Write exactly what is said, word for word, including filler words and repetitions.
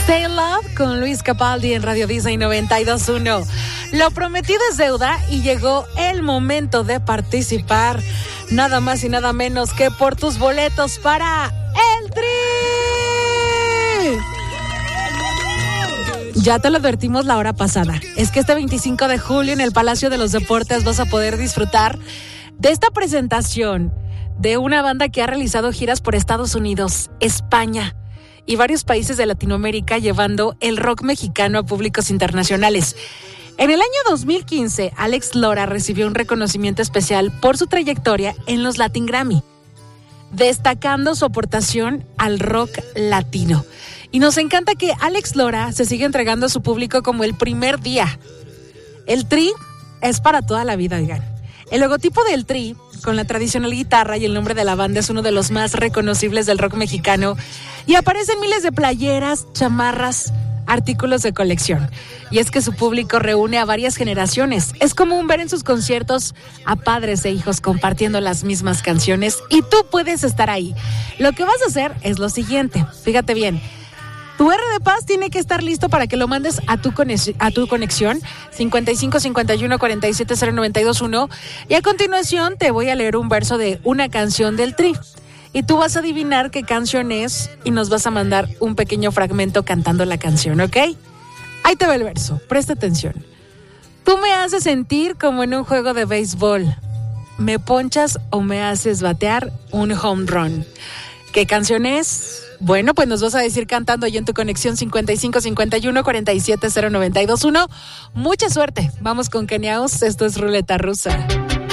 Stay in Love con Luis Capaldi en Radio Disney noventa y dos punto uno. Lo prometido es deuda y llegó el momento de participar, nada más y nada menos que por tus boletos para el Tri. Ya te lo advertimos la hora pasada. Es que este veinticinco de julio en el Palacio de los Deportes vas a poder disfrutar de esta presentación de una banda que ha realizado giras por Estados Unidos, España y varios países de Latinoamérica, llevando el rock mexicano a públicos internacionales. En el año dos mil quince, Alex Lora recibió un reconocimiento especial por su trayectoria en los Latin Grammy, destacando su aportación al rock latino. Y nos encanta que Alex Lora se siga entregando a su público como el primer día. El Tri es para toda la vida, oigan. El logotipo del Tri, con la tradicional guitarra y el nombre de la banda, es uno de los más reconocibles del rock mexicano y aparecen miles de playeras, chamarras, artículos de colección. Y es que su público reúne a varias generaciones. Es común ver en sus conciertos a padres e hijos compartiendo las mismas canciones y tú puedes estar ahí. Lo que vas a hacer es lo siguiente, fíjate bien. Tu R de Paz tiene que estar listo para que lo mandes a tu, conex- a tu conexión cincuenta y cinco cincuenta y uno cuarenta y siete cero noventa y dos uno y a continuación te voy a leer un verso de una canción del Tri y tú vas a adivinar qué canción es y nos vas a mandar un pequeño fragmento cantando la canción, ¿ok? Ahí te va el verso, presta atención. Tú me haces sentir como en un juego de béisbol. ¿Me ponchas o me haces batear un home run? ¿Qué canción es? Bueno, pues nos vas a decir cantando ahí en tu conexión cincuenta y cinco cincuenta y uno cuarenta y siete cero noventa y dos uno. Mucha suerte. Vamos con Keniaos. Esto es Ruleta Rusa.